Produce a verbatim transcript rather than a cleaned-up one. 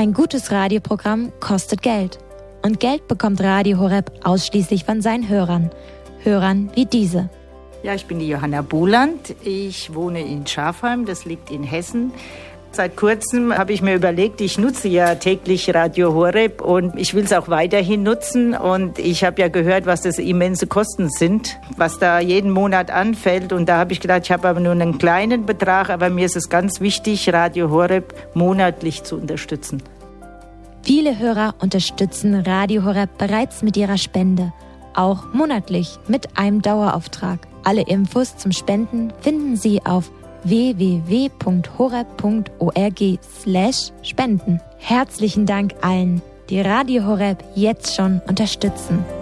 Ein gutes Radioprogramm kostet Geld. Und Geld bekommt Radio Horeb ausschließlich von seinen Hörern. Hörern wie diese. Ja, ich bin die Johanna Buland. Ich wohne in Schafheim, das liegt in Hessen. Seit kurzem habe ich mir überlegt, ich nutze ja täglich Radio Horeb und ich will es auch weiterhin nutzen. Und ich habe ja gehört, was das immense Kosten sind, was da jeden Monat anfällt. Und da habe ich gedacht, ich habe aber nur einen kleinen Betrag, aber mir ist es ganz wichtig, Radio Horeb monatlich zu unterstützen. Viele Hörer unterstützen Radio Horeb bereits mit ihrer Spende, auch monatlich mit einem Dauerauftrag. Alle Infos zum Spenden finden Sie auf w w w punkt horeb punkt org slash spenden. Herzlichen Dank allen, die Radio Horeb jetzt schon unterstützen.